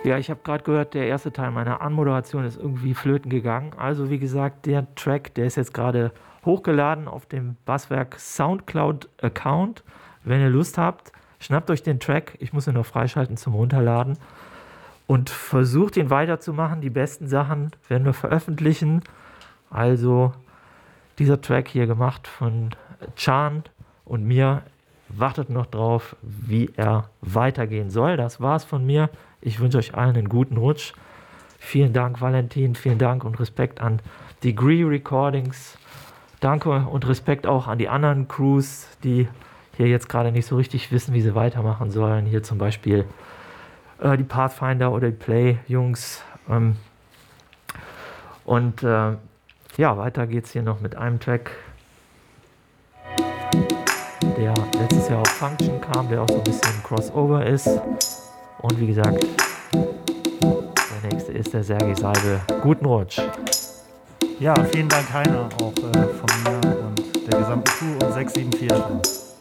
Ja, ich habe gerade gehört, der erste Teil meiner Anmoderation ist irgendwie flöten gegangen. Also wie gesagt, der Track, der ist jetzt gerade hochgeladen auf dem Basswerk Soundcloud-Account. Wenn ihr Lust habt, schnappt euch den Track. Ich muss ihn noch freischalten zum Runterladen. Und versucht ihn weiterzumachen. Die besten Sachen werden wir veröffentlichen. Also dieser Track hier gemacht von Chan und mir. Wartet noch drauf, wie er weitergehen soll. Das war's von mir. Ich wünsche euch allen einen guten Rutsch. Vielen Dank, Valentin. Vielen Dank und Respekt an Degree Recordings. Danke und Respekt auch an die anderen Crews, die hier jetzt gerade nicht so richtig wissen, wie sie weitermachen sollen. Hier zum Beispiel die Pathfinder oder die Play-Jungs. Ja, weiter geht's hier noch mit einem Track, der letztes Jahr auf Function kam, der auch so ein bisschen Crossover ist. Und wie gesagt, der nächste ist der Sergei Salbe. Guten Rutsch. Ja, vielen Dank, Heiner, auch von mir und der gesamten Crew und 674.